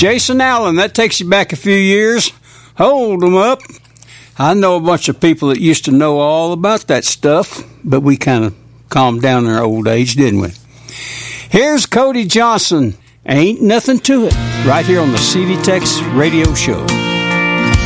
Jason Allen, that takes you back a few years. Hold 'em up. I know a bunch of people that used to know all about that stuff, but we kind of calmed down in our old age, didn't we? Here's Cody Johnson. Ain't nothing to it. Right here on the CV Tex Radio Show.